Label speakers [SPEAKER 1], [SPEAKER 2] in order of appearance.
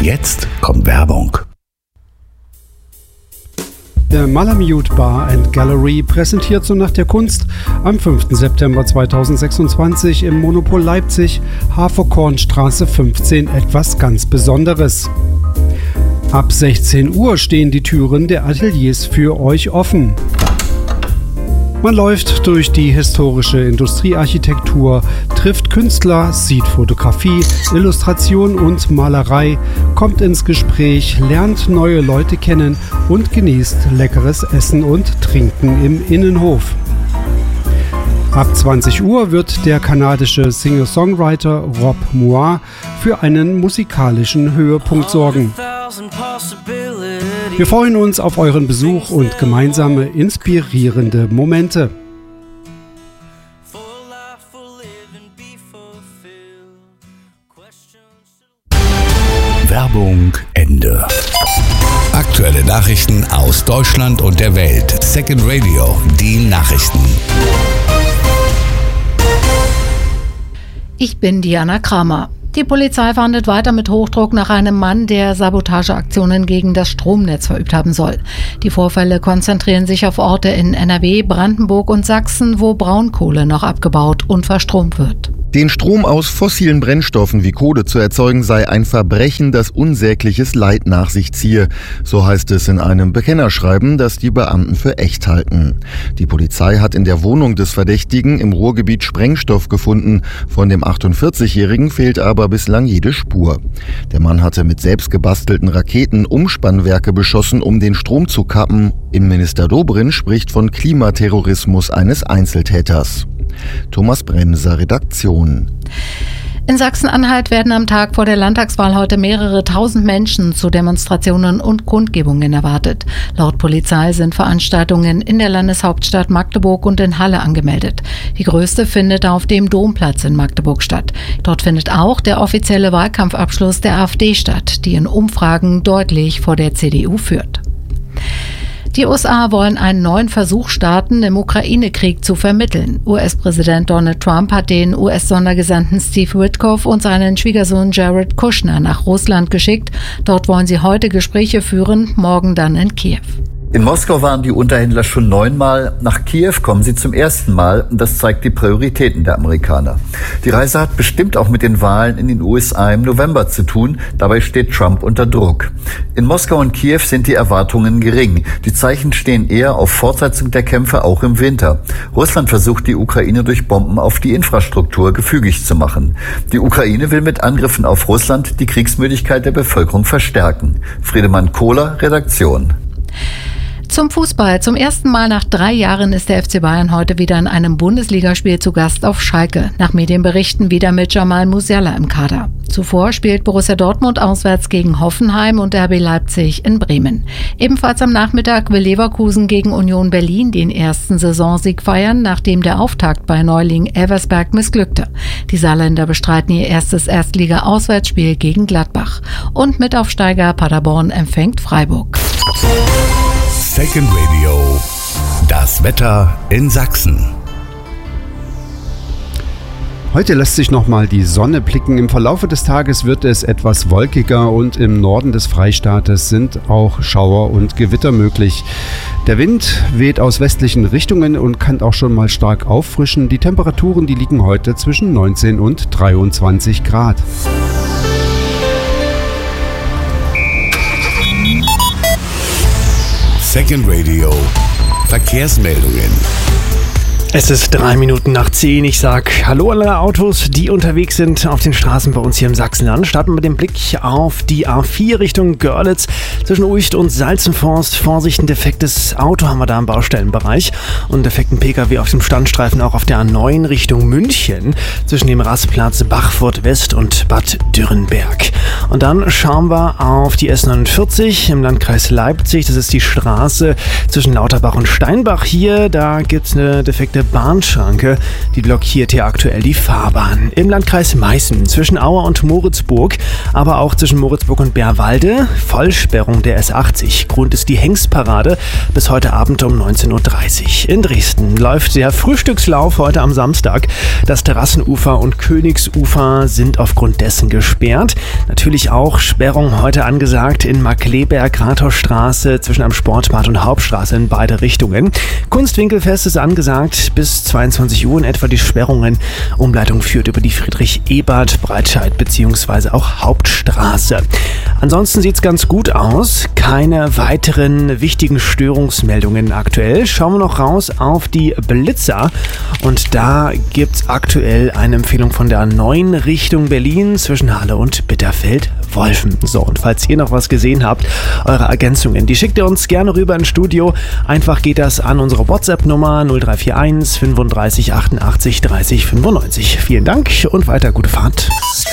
[SPEAKER 1] Jetzt kommt Werbung.
[SPEAKER 2] Der Malamute Bar and Gallery präsentiert zur Nacht der Kunst am 5. September 2026 im Monopol Leipzig, Haferkornstraße 15 etwas ganz Besonderes. Ab 16 Uhr stehen die Türen der Ateliers für euch offen. Man läuft durch die historische Industriearchitektur, trifft Künstler, sieht Fotografie, Illustration und Malerei, kommt ins Gespräch, lernt neue Leute kennen und genießt leckeres Essen und Trinken im Innenhof. Ab 20 Uhr wird der kanadische Singer-Songwriter Rob Moir für einen musikalischen Höhepunkt sorgen. Wir freuen uns auf euren Besuch und gemeinsame inspirierende Momente.
[SPEAKER 1] Werbung Ende. Aktuelle Nachrichten aus Deutschland und der Welt. Second Radio, die Nachrichten.
[SPEAKER 3] Ich bin Diana Kramer. Die Polizei fahndet weiter mit Hochdruck nach einem Mann, der Sabotageaktionen gegen das Stromnetz verübt haben soll. Die Vorfälle konzentrieren sich auf Orte in NRW, Brandenburg und Sachsen, wo Braunkohle noch abgebaut und verstromt wird.
[SPEAKER 4] Den Strom aus fossilen Brennstoffen wie Kohle zu erzeugen, sei ein Verbrechen, das unsägliches Leid nach sich ziehe. So heißt es in einem Bekennerschreiben, das die Beamten für echt halten. Die Polizei hat in der Wohnung des Verdächtigen im Ruhrgebiet Sprengstoff gefunden. Von dem 48-Jährigen fehlt aber bislang jede Spur. Der Mann hatte mit selbstgebastelten Raketen Umspannwerke beschossen, um den Strom zu kappen. Innenminister Dobrindt spricht von Klimaterrorismus eines Einzeltäters. Thomas Bremser, Redaktion.
[SPEAKER 3] In Sachsen-Anhalt werden am Tag vor der Landtagswahl heute mehrere tausend Menschen zu Demonstrationen und Kundgebungen erwartet. Laut Polizei sind Veranstaltungen in der Landeshauptstadt Magdeburg und in Halle angemeldet. Die größte findet auf dem Domplatz in Magdeburg statt. Dort findet auch der offizielle Wahlkampfabschluss der AfD statt, die in Umfragen deutlich vor der CDU führt. Die USA wollen einen neuen Versuch starten, im Ukraine-Krieg zu vermitteln. US-Präsident Donald Trump hat den US-Sondergesandten Steve Witkoff und seinen Schwiegersohn Jared Kushner nach Russland geschickt. Dort wollen sie heute Gespräche führen, morgen dann in Kiew.
[SPEAKER 5] In Moskau waren die Unterhändler schon 9-mal, nach Kiew kommen sie zum ersten Mal und das zeigt die Prioritäten der Amerikaner. Die Reise hat bestimmt auch mit den Wahlen in den USA im November zu tun, dabei steht Trump unter Druck. In Moskau und Kiew sind die Erwartungen gering, die Zeichen stehen eher auf Fortsetzung der Kämpfe auch im Winter. Russland versucht die Ukraine durch Bomben auf die Infrastruktur gefügig zu machen. Die Ukraine will mit Angriffen auf Russland die Kriegsmüdigkeit der Bevölkerung verstärken. Friedemann Kohler, Redaktion.
[SPEAKER 3] Zum Fußball. Zum ersten Mal nach 3 Jahren ist der FC Bayern heute wieder in einem Bundesligaspiel zu Gast auf Schalke. Nach Medienberichten wieder mit Jamal Musiala im Kader. Zuvor spielt Borussia Dortmund auswärts gegen Hoffenheim und RB Leipzig in Bremen. Ebenfalls am Nachmittag will Leverkusen gegen Union Berlin den ersten Saisonsieg feiern, nachdem der Auftakt bei Neuling Elversberg missglückte. Die Saarländer bestreiten ihr erstes Erstliga-Auswärtsspiel gegen Gladbach. Und Mitaufsteiger Paderborn empfängt Freiburg.
[SPEAKER 1] Second Radio, das Wetter in Sachsen.
[SPEAKER 2] Heute lässt sich nochmal die Sonne blicken. Im Verlaufe des Tages wird es etwas wolkiger und im Norden des Freistaates sind auch Schauer und Gewitter möglich. Der Wind weht aus westlichen Richtungen und kann auch schon mal stark auffrischen. Die Temperaturen, die liegen heute zwischen 19 und 23 Grad.
[SPEAKER 1] Second Radio, Verkehrsmeldungen.
[SPEAKER 6] Es ist 3 Minuten nach 10. Ich sag Hallo alle Autos, die unterwegs sind auf den Straßen bei uns hier im Sachsenland. Starten mit dem Blick auf die A4 Richtung Görlitz. Zwischen Uecht und Salzenforst. Vorsicht, ein defektes Auto haben wir da im Baustellenbereich. Und einen defekten Pkw auf dem Standstreifen auch auf der A9 Richtung München. Zwischen dem Rastplatz Bachfurt West und Bad Dürrenberg. Und dann schauen wir auf die S49 im Landkreis Leipzig. Das ist die Straße zwischen Lauterbach und Steinbach hier. Da gibt es eine defekte defekte Bahnschranke, die blockiert hier aktuell die Fahrbahn. Im Landkreis Meißen zwischen Aue und Moritzburg, aber auch zwischen Moritzburg und Bärwalde, Vollsperrung der S80. Grund ist die Hengstparade bis heute Abend um 19.30 Uhr. In Dresden läuft der Frühstückslauf heute am Samstag. Das Terrassenufer und Königsufer sind aufgrund dessen gesperrt. Natürlich auch Sperrung heute angesagt in Markkleeberg, Rathausstraße zwischen am Sportbad und Hauptstraße in beide Richtungen. Kunstwinkelfest ist angesagt bis 22 Uhr in etwa die Sperrungen. Umleitung führt über die Friedrich-Ebert, Breitscheid bzw. auch Hauptstraße. Ansonsten sieht es ganz gut aus. Keine weiteren wichtigen Störungsmeldungen aktuell. Schauen wir noch raus auf die Blitzer. Und da gibt es aktuell eine Empfehlung von der 9 Richtung Berlin zwischen Halle und Bitterfeld-Wolfen. So, und falls ihr noch was gesehen habt, eure Ergänzungen, die schickt ihr uns gerne rüber ins Studio. Einfach geht das an unsere WhatsApp-Nummer 0341 35 88 30 95. Vielen Dank und weiter gute Fahrt.